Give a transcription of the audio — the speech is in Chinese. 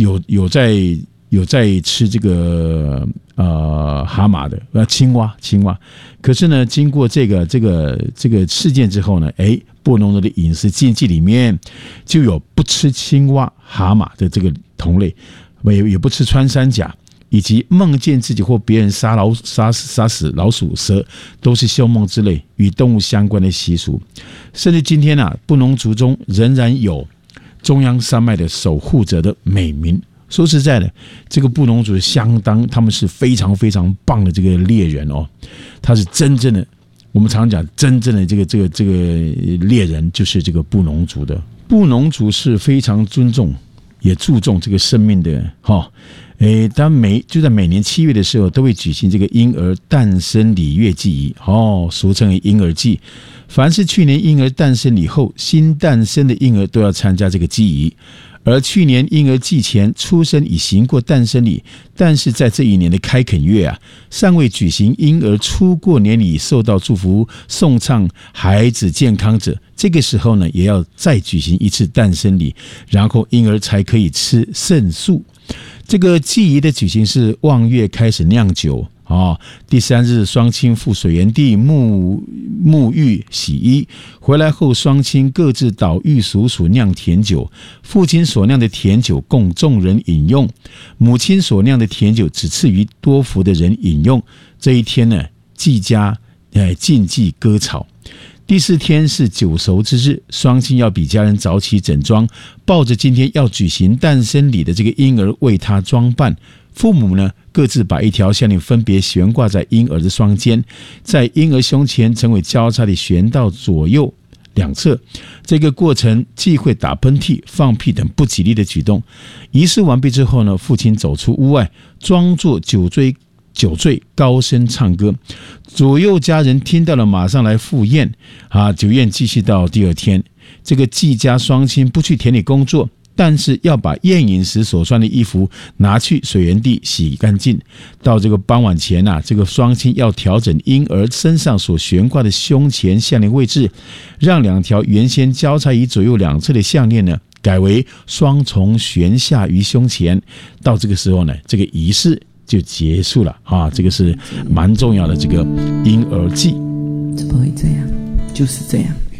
有在吃这个蛤蟆的青蛙，可是呢，经过这个事件之后呢，布农族的饮食禁忌里面就有不吃青蛙、蛤蟆的这个同类，也不吃穿山甲，以及梦见自己或别人杀死老鼠、蛇，都是休梦之类与动物相关的习俗。甚至今天布农族中仍然有中央山脉的守护者的美名。说实在的，这个布农族他们是非常非常棒的这个猎人哦，他是真正的，我们常讲真正的这个猎人就是这个布农族的。布农族是非常尊重也注重这个生命的就在每年7月的时候都会举行这个婴儿诞生礼乐祭仪俗称为婴儿祭。凡是去年婴儿诞生以后新诞生的婴儿都要参加这个祭仪。而去年婴儿祭前出生已行过诞生礼，但是在这一年的开垦月尚未举行婴儿出过年礼受到祝福颂唱孩子健康者，这个时候呢也要再举行一次诞生礼，然后婴儿才可以吃圣素。这个祭仪的举行是望月开始酿酒第3日双亲赴水源地沐浴洗衣，回来后双亲各自捣玉蜀黍酿甜酒，父亲所酿的甜酒供众人饮用，母亲所酿的甜酒只赐予多福的人饮用。这一天呢，祭家禁忌割草。第4天是酒熟之日，双亲要比家人早起整装，抱着今天要举行诞生礼的这个婴儿为他装扮。父母呢，各自把一条项链分别悬挂在婴儿的双肩，在婴儿胸前成为交叉的悬到左右两侧。这个过程既会打喷嚏、放屁等不吉利的举动。仪式完毕之后呢，父亲走出屋外，装作酒醉，高声唱歌。左右家人听到了，马上来赴宴酒宴继续到第2天。这个季家双亲不去田里工作，但是要把宴饮时所穿的衣服拿去水源地洗干净。到这个傍晚前这个双亲要调整婴儿身上所悬挂的胸前项链位置，让2条原先交叉于左右两侧的项链呢，改为双重悬下于胸前。到这个时候呢，这个仪式就结束了这个是蛮重要的这个婴儿祭。 怎么会这样？就是这样。